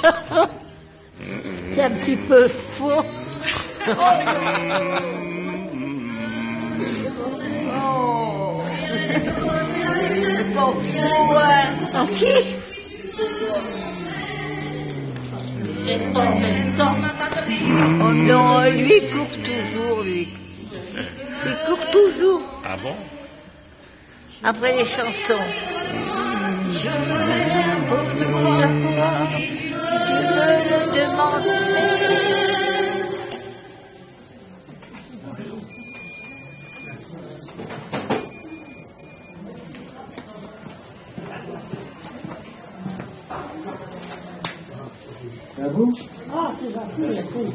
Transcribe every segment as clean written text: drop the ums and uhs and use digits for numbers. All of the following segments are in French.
C'est un petit peu faux. Qui? C'est pas en même temps. Oh non, lui il court toujours, lui. Il court toujours. Ah bon? Après les chansons. Je veux beaucoup savoir si tu me le demandes. À vous? Ah, c'est gentil, merci.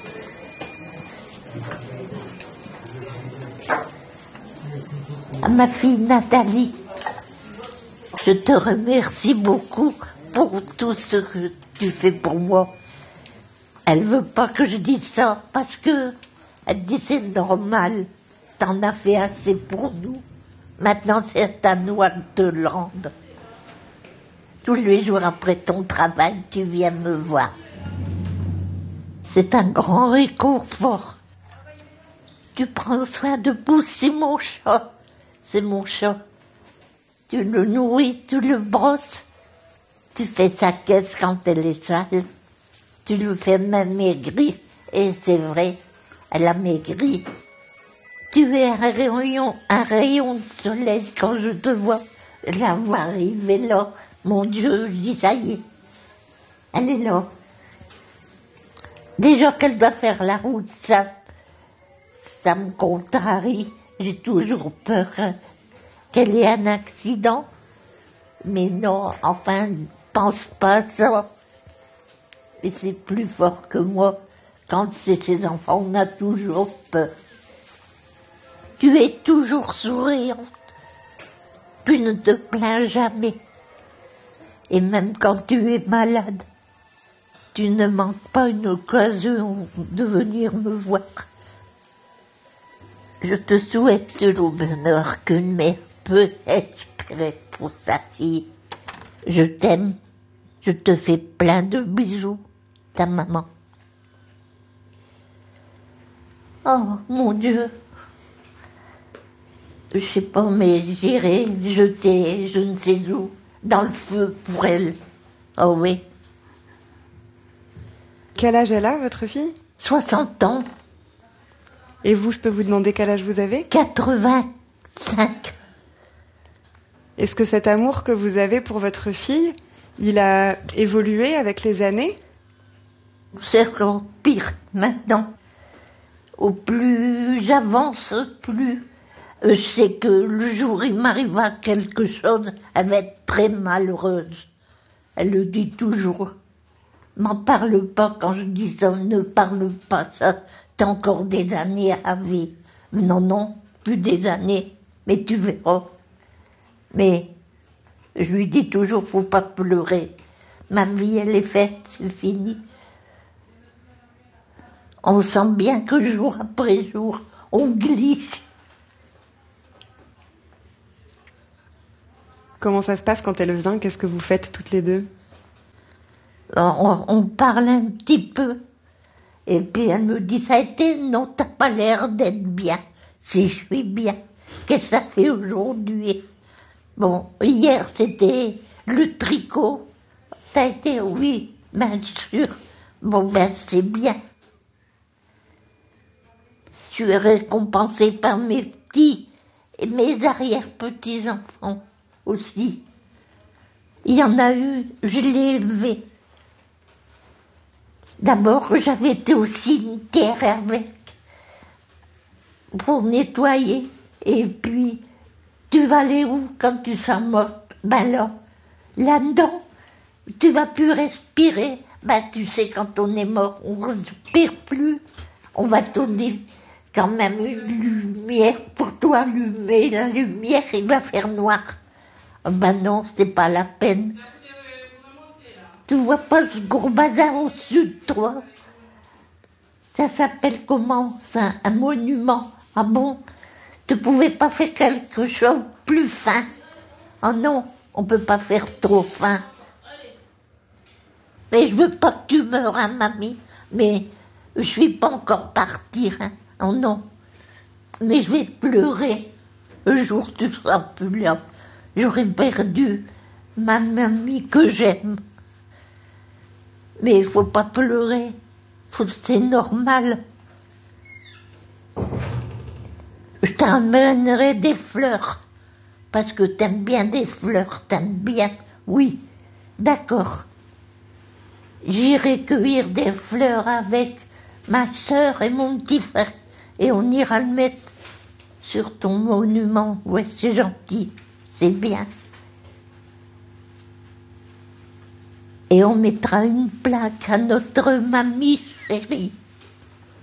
À ma fille Nathalie, je te remercie beaucoup pour tout ce que tu fais pour moi. Elle veut pas que je dise ça parce que elle dit c'est normal, t'en as fait assez pour nous. Maintenant c'est à nous de te le rendre. Tous les jours après ton travail, tu viens me voir. C'est un grand réconfort. Tu prends soin de Poussy, mon chat. C'est mon chat. Tu le nourris, tu le brosses. Tu fais sa caisse quand elle est sale. Tu lui fais même maigrir. Et c'est vrai, elle a maigri. Tu es un rayon de soleil quand je te vois. La voir arriver là. Mon Dieu, je dis ça y est. Elle est là. Déjà qu'elle doit faire la route, ça me contrarie. J'ai toujours peur qu'elle ait un accident. Mais non, enfin, ne pense pas à ça. Et c'est plus fort que moi. Quand c'est ses enfants, on a toujours peur. Tu es toujours souriante. Tu ne te plains jamais. Et même quand tu es malade, tu ne manques pas une occasion de venir me voir. Je te souhaite le bonheur qu'une mère peut espérer pour sa fille. Je t'aime, je te fais plein de bisous, ta maman. Oh, mon Dieu. Je sais pas, mais j'irai jeter, je ne sais où, dans le feu pour elle. Oh oui. Quel âge elle a, votre fille? 60 ans. Et vous, je peux vous demander quel âge vous avez? 85. Est-ce que cet amour que vous avez pour votre fille, il a évolué avec les années? C'est encore pire maintenant. Au plus j'avance, plus je sais que le jour où il m'arrivera quelque chose, elle va être très malheureuse. Elle le dit toujours. M'en parle pas quand je dis ça, ne parle pas ça. T'as encore des années à vivre. Non, non, plus des années, mais tu verras. Mais je lui dis toujours, faut pas pleurer. Ma vie, elle est faite, c'est fini. On sent bien que jour après jour, on glisse. Comment ça se passe quand elle vient? Qu'est-ce que vous faites toutes les deux? On parle un petit peu. Et puis elle me dit, ça a été, non, t'as pas l'air d'être bien. Si je suis bien, qu'est-ce que ça fait aujourd'hui? Bon, hier c'était le tricot. Ça a été, oui, bien sûr. Bon, ben c'est bien. Je suis récompensée par mes petits et mes arrière-petits-enfants aussi. Il y en a eu, je l'ai élevé. D'abord, j'avais été au cimetière avec, pour nettoyer. Et puis, tu vas aller où quand tu seras morte? Ben là-dedans, tu vas plus respirer. Ben tu sais, quand on est mort, on respire plus. On va te donner quand même une lumière pour toi allumer. La lumière, il va faire noir. Ben non, c'est pas la peine. Tu vois pas ce gros bazar au sud, toi? Ça s'appelle comment, ça? Un monument. Ah bon? Tu pouvais pas faire quelque chose plus fin? Oh non, on peut pas faire trop fin. Mais je veux pas que tu meurs, hein, mamie. Mais je vais pas encore partir, hein. Oh non. Mais je vais pleurer. Le jour où tu seras plus là. J'aurai perdu ma mamie que j'aime. Mais il faut pas pleurer. C'est normal. Je t'amènerai des fleurs. Parce que t'aimes bien des fleurs, t'aimes bien. Oui, d'accord. J'irai cueillir des fleurs avec ma sœur et mon petit frère. Et on ira le mettre sur ton monument. Ouais, c'est gentil, c'est bien. Et on mettra une plaque à notre mamie chérie.